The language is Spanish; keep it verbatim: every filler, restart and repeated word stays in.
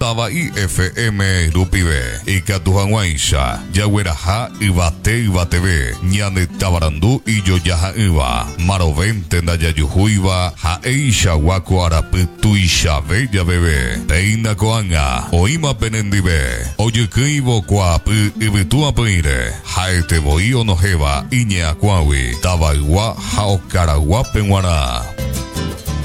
tava I F M rupive ikatuhangwaisha yaweraha ibate ibateve ñane tabarandu ijoyaha iva marovente ndajayuhuiva haeisha wako arapi tuishave yaveve teina koanga oima penendive oyukivo kwapi ibituapeire haete voi onojeva iñea kwawi tabaiwa haokarawa penguana